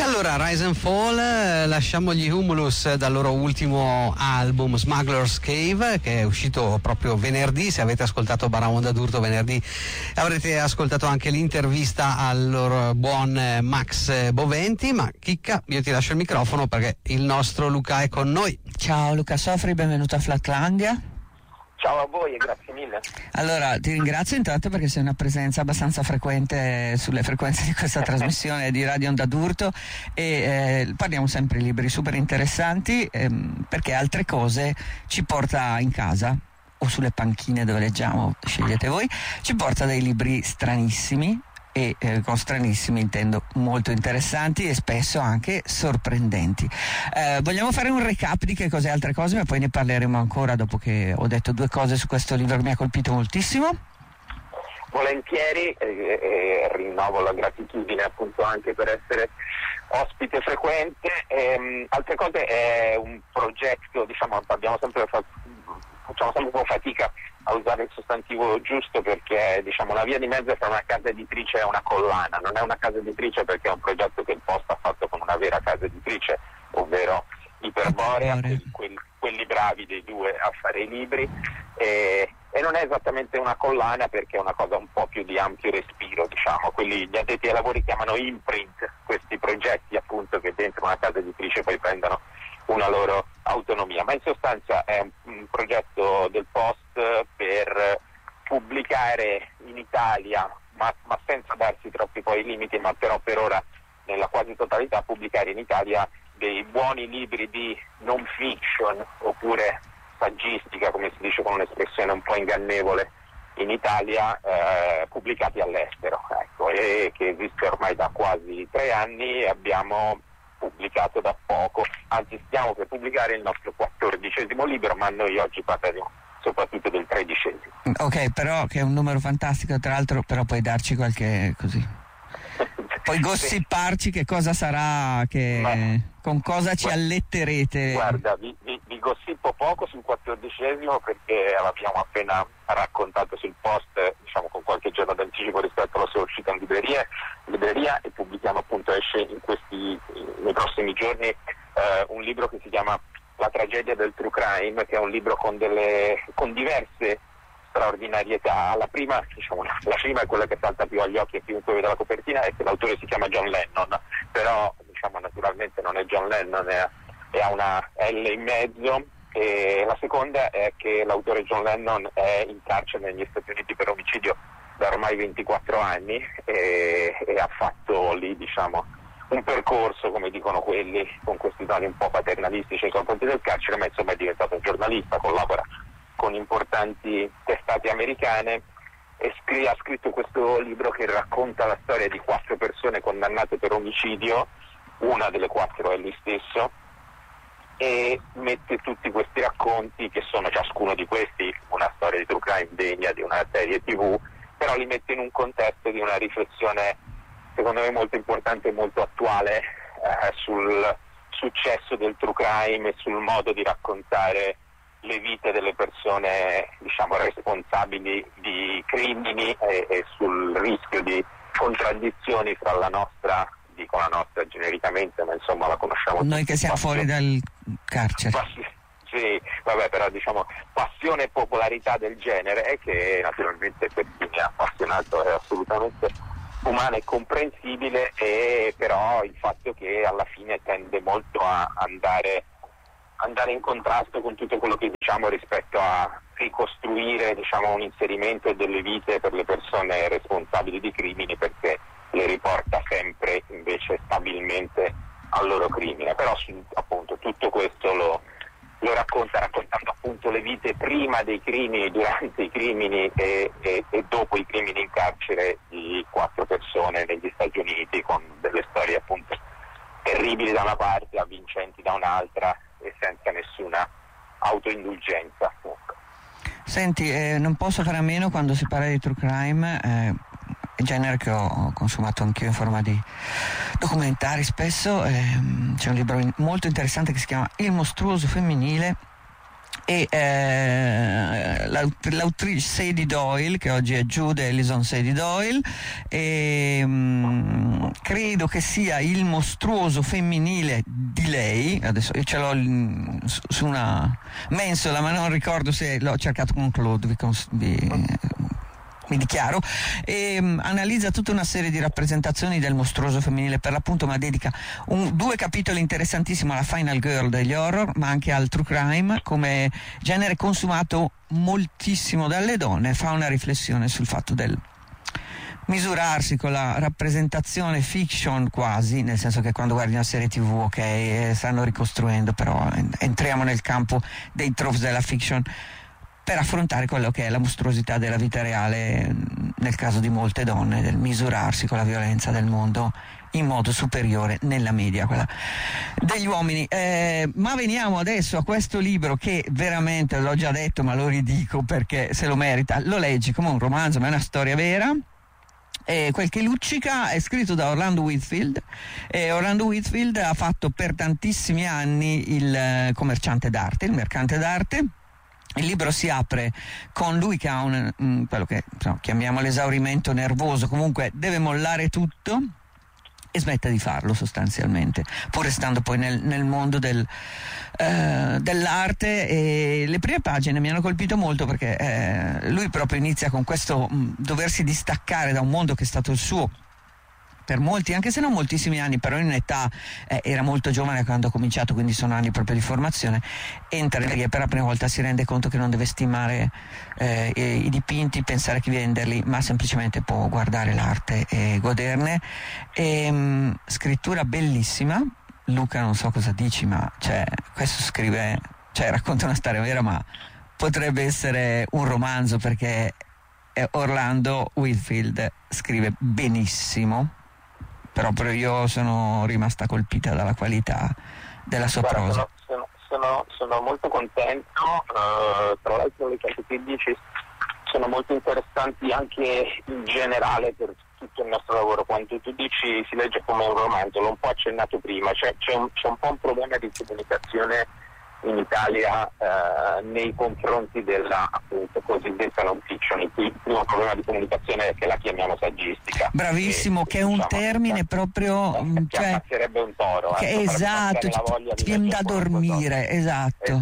allora, Rise and Fall, lasciamo gli Humulus dal loro ultimo album Smuggler's Cave, che è uscito proprio venerdì. Se avete ascoltato Baraonda d'Urto venerdì avrete ascoltato anche l'intervista al loro buon Max Boventi. Ma Chicca, io ti lascio il microfono perché il nostro Luca è con noi. Ciao Luca Sofri, benvenuto a Flatlandia. Ciao a voi e grazie mille. Allora, ti ringrazio intanto perché sei una presenza abbastanza frequente sulle frequenze di questa trasmissione di Radio Onda d'Urto e parliamo sempre di libri super interessanti, perché altre cose ci porta in casa o sulle panchine dove leggiamo, scegliete voi, ci porta dei libri stranissimi e con stranissimi intendo molto interessanti e spesso anche sorprendenti. Vogliamo fare un recap di che cos'è altre cose, ma poi ne parleremo ancora dopo che ho detto due cose su questo libro che mi ha colpito moltissimo. Volentieri, rinnovo la gratitudine appunto anche per essere ospite frequente. Altre cose è un progetto, diciamo, facciamo sempre un po' fatica a usare il sostantivo giusto perché diciamo la via di mezzo tra una casa editrice e una collana. Non è una casa editrice perché è un progetto che il Post ha fatto con una vera casa editrice, ovvero Iperborea, quelli bravi dei due a fare i libri, e non è esattamente una collana perché è una cosa un po' più di ampio respiro, diciamo. Gli addetti ai lavori chiamano imprint questi progetti appunto che dentro una casa editrice poi prendono una loro autonomia, ma in sostanza è un progetto del Post per pubblicare in Italia, ma senza darsi troppi poi limiti, ma però per ora nella quasi totalità pubblicare in Italia dei buoni libri di non fiction oppure saggistica, come si dice con un'espressione un po' ingannevole in Italia, pubblicati all'estero, ecco, e che esiste ormai da quasi 3 anni. Abbiamo pubblicato da poco, anzi stiamo per pubblicare il nostro 14° libro, ma noi oggi parleremo soprattutto del 13°. Ok, però che è un numero fantastico, tra l'altro, però puoi darci qualche così. Puoi gossiparci che cosa sarà, con cosa ci alletterete? Guarda, vi gossippo poco sul 14° perché l'abbiamo appena raccontato sul Post, diciamo con qualche giorno d'anticipo rispetto alla sua uscita in libreria, e pubblichiamo appunto, esce nei prossimi giorni un libro che si chiama La tragedia del true crime, che è un libro con diverse straordinarietà. La prima è quella che salta più agli occhi e chiunque vede la copertina, è che l'autore si chiama John Lennon, però diciamo naturalmente non è John Lennon, ha una L in mezzo. E la seconda è che l'autore John Lennon è in carcere negli Stati Uniti per omicidio da ormai 24 anni e ha fatto lì, diciamo, un percorso, come dicono quelli, con questi toni un po' paternalistici nei confronti del carcere, ma insomma è diventato un giornalista, collabora con importanti testate americane e ha scritto questo libro che racconta la storia di 4 persone condannate per omicidio, una delle 4 è lui stesso, e mette tutti questi racconti, che sono ciascuno di questi una storia di true crime degna di una serie TV, però li mette in un contesto di una riflessione secondo me molto importante e molto attuale sul successo del true crime e sul modo di raccontare le vite delle persone, diciamo, responsabili di crimini e sul rischio di contraddizioni fra la nostra, dico la nostra genericamente, ma insomma la conosciamo noi che siamo fuori dal carcere. Sì, vabbè, però diciamo passione e popolarità del genere, che naturalmente per chi mi ha appassionato è assolutamente umana e comprensibile, e però il fatto che alla fine tende molto a andare in contrasto con tutto quello che diciamo rispetto a ricostruire, diciamo, un inserimento delle vite per le persone responsabili di crimini, perché le riporta sempre invece stabilmente al loro crimine. Però appunto tutto questo lo raccontando appunto le vite prima dei crimini, durante i crimini e dopo i crimini in carcere di 4 persone negli Stati Uniti, con delle storie appunto terribili da una parte, avvincenti da un'altra e senza nessuna autoindulgenza. Senti, non posso fare a meno quando si parla di true crime, genere che ho consumato anch'io in forma di documentari spesso. C'è un libro molto interessante che si chiama Il mostruoso femminile, e l'autrice Sadie Doyle, che oggi è Jude Ellison Sadie Doyle, e credo che sia il mostruoso femminile di lei. Adesso io ce l'ho su una mensola, ma non ricordo se l'ho cercato con Claude, mi dichiaro, e analizza tutta una serie di rappresentazioni del mostruoso femminile, per l'appunto, ma dedica 2 capitoli interessantissimi alla Final Girl degli horror, ma anche al true crime come genere consumato moltissimo dalle donne. Fa una riflessione sul fatto del misurarsi con la rappresentazione fiction, quasi, nel senso che quando guardi una serie TV, ok, stanno ricostruendo, però entriamo nel campo dei tropes della fiction per affrontare quello che è la mostruosità della vita reale, nel caso di molte donne, del misurarsi con la violenza del mondo in modo superiore nella media, quella degli uomini. Ma veniamo adesso a questo libro che veramente, l'ho già detto ma lo ridico perché se lo merita. Lo leggi come un romanzo, ma è una storia vera. Quel che luccica è scritto da Orlando Whitfield, e Orlando Whitfield ha fatto per tantissimi anni il commerciante d'arte, il mercante d'arte. Il libro si apre con lui che ha quello che chiamiamo l'esaurimento nervoso, comunque deve mollare tutto e smette di farlo sostanzialmente, pur restando poi nel mondo dell'arte. E le prime pagine mi hanno colpito molto perché lui proprio inizia con questo doversi distaccare da un mondo che è stato il suo per molti, anche se non moltissimi anni, però in età era molto giovane quando ha cominciato, quindi sono anni proprio di formazione. Entra in e per la prima volta si rende conto che non deve stimare i dipinti, pensare a chi venderli, ma semplicemente può guardare l'arte e goderne. Scrittura bellissima. Luca, non so cosa dici, ma questo racconta una storia vera, ma potrebbe essere un romanzo, perché Orlando Whitfield scrive benissimo. Però io sono rimasta colpita dalla qualità della sua prosa. Sono molto contento, tra l'altro le cose che dici sono molto interessanti anche in generale per tutto il nostro lavoro. Quando tu dici si legge come un romanzo, l'ho un po' accennato prima, c'è un po' un problema di comunicazione in Italia nei confronti della appunto cosiddetta non fiction. Il primo problema di comunicazione è che la chiamiamo saggistica. Bravissimo, che è un termine proprio che ammazzerebbe un toro. Esatto, ti viene da dormire, esatto.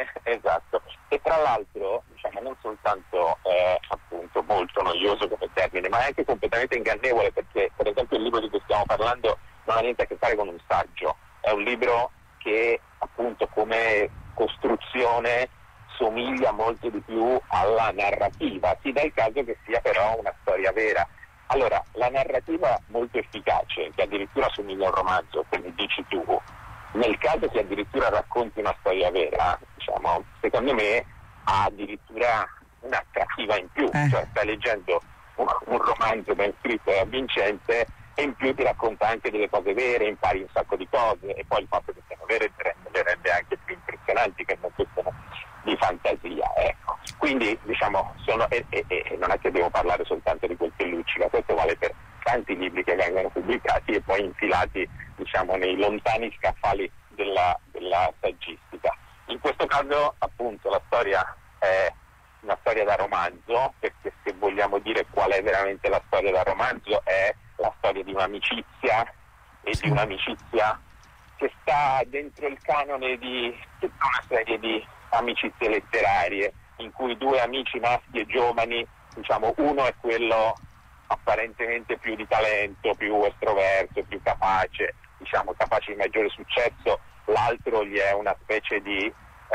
E tra l'altro non soltanto appunto molto noioso come termine, ma è anche completamente ingannevole, perché per esempio il libro di cui stiamo parlando non ha niente a che fare con un saggio, è un libro che appunto come costruzione somiglia molto di più alla narrativa, si dà il caso che sia però una storia vera. Allora, la narrativa molto efficace, che addirittura somiglia a un romanzo, come dici tu, nel caso che addirittura racconti una storia vera, secondo me ha addirittura un'attrattiva in più, cioè stai leggendo un romanzo ben scritto e avvincente, e in più ti racconta anche delle cose vere, impari un sacco di cose, e poi il fatto che siano vere le rende anche più impressionanti, che non siano di fantasia, ecco. Quindi non è che devo parlare soltanto di quel che luccica, questo vale per tanti libri che vengono pubblicati e poi infilati nei lontani scaffali della saggistica. In questo caso appunto la storia è una storia da romanzo, perché se vogliamo dire qual è veramente la storia da romanzo, è la storia di un'amicizia, e di un'amicizia che sta dentro il canone di tutta una serie di amicizie letterarie, in cui 2 amici maschi e giovani, uno è quello apparentemente più di talento, più estroverso, più capace, capace di maggiore successo, l'altro gli è una specie di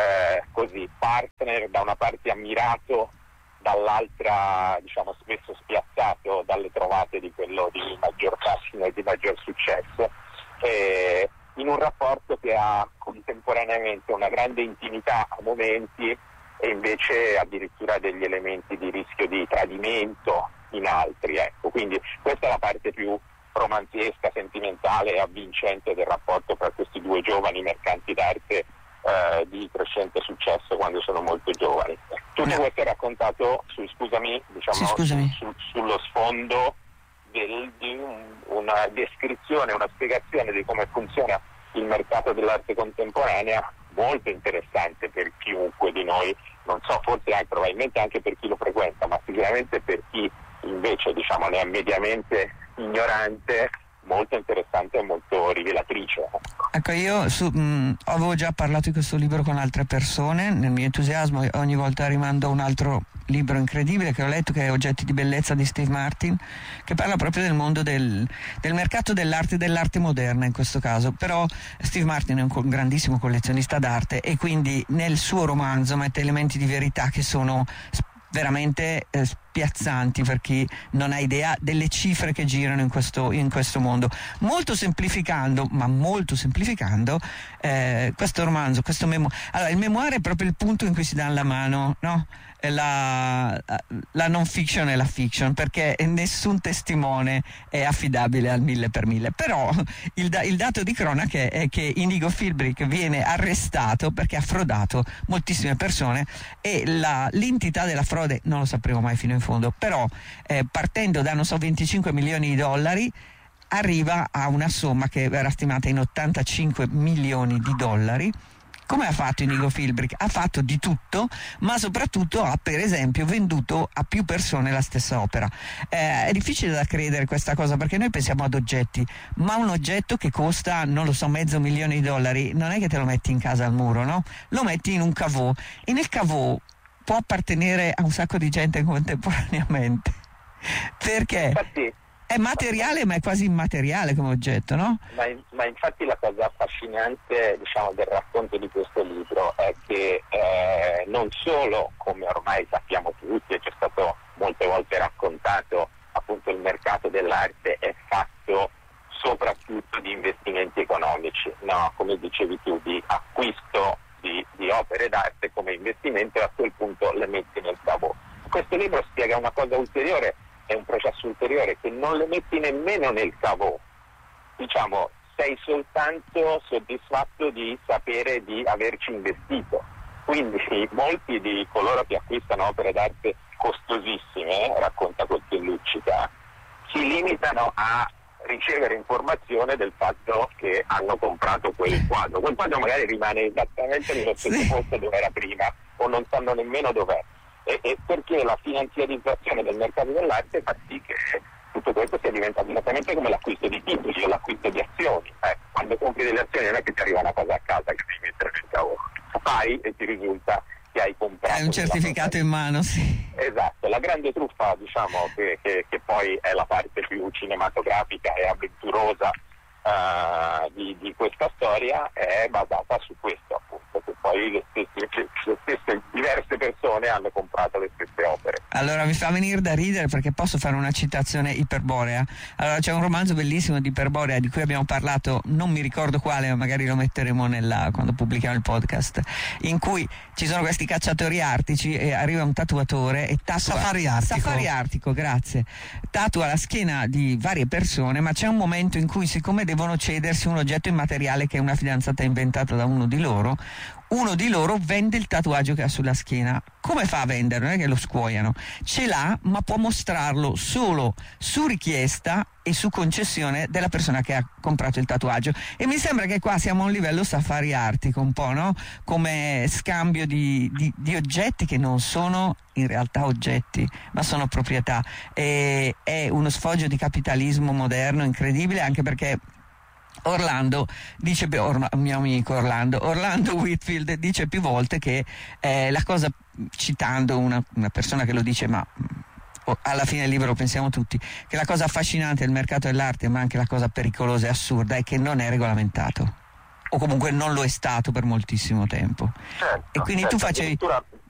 partner, da una parte ammirato, dall'altra spesso spiazzato dalle trovate di quello di maggior fascino e di maggior successo, in un rapporto che ha contemporaneamente una grande intimità a momenti e invece addirittura degli elementi di rischio di tradimento in altri, ecco. Quindi questa è la parte più romanzesca, sentimentale e avvincente del rapporto tra questi 2 giovani mercanti d'arte di crescente successo quando sono molto giovani. Tutto questo è raccontato sullo sfondo di una descrizione, una spiegazione di come funziona il mercato dell'arte contemporanea molto interessante, perché chiunque di noi, non so, forse anche, probabilmente anche per chi lo frequenta, ma sicuramente per chi invece diciamo ne è mediamente ignorante, molto interessante e molto rivelatrice. Ecco, io avevo già parlato di questo libro con altre persone, nel mio entusiasmo ogni volta rimando un altro libro incredibile che ho letto, che è Oggetti di bellezza di Steve Martin, che parla proprio del mondo del mercato dell'arte e dell'arte moderna in questo caso. Però Steve Martin è un grandissimo collezionista d'arte e quindi nel suo romanzo mette elementi di verità che sono veramente spiazzanti per chi non ha idea delle cifre che girano in questo mondo. Molto semplificando questo romanzo, allora il memoir è proprio il punto in cui si dà la mano, no? La non fiction e la fiction, perché nessun testimone è affidabile al 1000%. Però il dato di cronaca è che Inigo Philbrick viene arrestato perché ha frodato moltissime persone e l'entità della frode non lo sapremo mai fino in fondo, però partendo da 25 milioni di dollari arriva a una somma che era stimata in 85 milioni di dollari. Come ha fatto Inigo Philbrick? Ha fatto di tutto, ma soprattutto ha per esempio venduto a più persone la stessa opera. È difficile da credere questa cosa, perché noi pensiamo ad oggetti, ma un oggetto che costa, non lo so, $500,000 non è che te lo metti in casa al muro, no? Lo metti in un caveau e nel caveau può appartenere a un sacco di gente contemporaneamente. Perché? Infatti, è materiale ma è quasi immateriale come oggetto, no? Ma infatti la cosa affascinante, diciamo, del racconto di questo libro è che non solo, come ormai sappiamo tutti e ci è stato molte volte raccontato, appunto il mercato dell'arte è fatto soprattutto di investimenti economici, no? Come dicevi tu, di acquisto di opere d'arte come investimento, e a quel punto le metti nel caveau. Questo libro spiega una cosa ulteriore, è un processo ulteriore, che non le metti nemmeno nel caveau, diciamo, sei soltanto soddisfatto di sapere di averci investito. Quindi molti di coloro che acquistano opere d'arte costosissime, racconta quel che luccica, si limitano a ricevere informazione del fatto che hanno comprato quel quadro magari rimane esattamente nello stesso posto dove era prima, o non sanno nemmeno dov'è. E perché la finanziarizzazione del mercato dell'arte fa sì che tutto questo sia diventato esattamente come l'acquisto di titoli o l'acquisto di azioni. Quando compri delle azioni non è che ti arriva una cosa a casa che devi mettere nel caveau, fai e ti risulta che hai comprato. Hai un certificato in mano, sì. Esatto, la grande truffa, diciamo, che poi è la parte più cinematografica e avventurosa di questa storia, è basata su questo, appunto, che poi le stesse diverse persone hanno comprato le stesse opere. Allora mi fa venire da ridere, perché posso fare una citazione iperborea. Allora c'è un romanzo bellissimo di iperborea di cui abbiamo parlato, non mi ricordo quale, ma magari lo metteremo quando pubblichiamo il podcast, in cui ci sono questi cacciatori artici e arriva un tatuatore e tatua Safari Artico, grazie, tatua la schiena di varie persone, ma c'è un momento in cui, siccome devono cedersi un oggetto immateriale che è una fidanzata inventata da uno di loro vende il tatuaggio che ha sulla schiena. Come fa a venderlo? Non è che lo scuoiano, ce l'ha, ma può mostrarlo solo su richiesta e su concessione della persona che ha comprato il tatuaggio. E mi sembra che qua siamo a un livello Safari Artico un po', no? Come scambio di oggetti che non sono in realtà oggetti, ma sono proprietà. E è uno sfoggio di capitalismo moderno incredibile, anche perché Orlando Whitfield dice più volte che la cosa, citando una persona che lo dice, ma alla fine del libro lo pensiamo tutti, che la cosa affascinante del mercato dell'arte, ma anche la cosa pericolosa e assurda, è che non è regolamentato, o comunque non lo è stato per moltissimo tempo. Certo, e quindi tu facevi